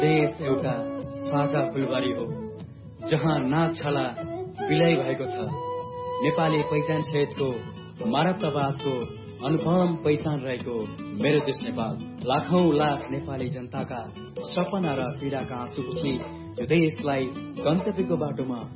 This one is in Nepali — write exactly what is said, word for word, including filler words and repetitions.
देश एउटा साझा फुलबारी हो जहाँ नाच छाला विलय भएको छ। नेपाली पहिचान सहितको मानवतावादको अनुपम पहिचान रहेको मेरो देश नेपाल लाखौं लाख नेपाली जनताका सपना र पीडाका आँसु पुछी यो देशलाई गन्तव्यको बाटोमा